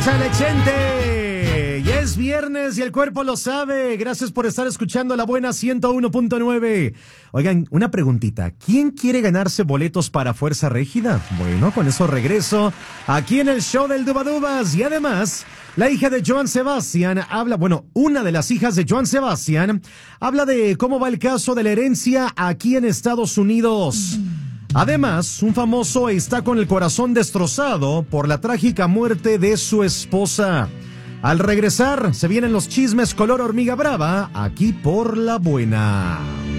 Échale, Chente. Ya es viernes y el cuerpo lo sabe. Gracias por estar escuchando La Buena 101.9. Oigan, una preguntita. ¿Quién quiere ganarse boletos para Fuerza Régida? Bueno, con eso regreso aquí en el show del Dubadubas. Y además, la hija de Joan Sebastián habla, una de las hijas de Joan Sebastián habla de cómo va el caso de la herencia aquí en Estados Unidos. Además, un famoso está con el corazón destrozado por la trágica muerte de su esposa. Al regresar, se vienen los chismes color hormiga brava, aquí por La Buena.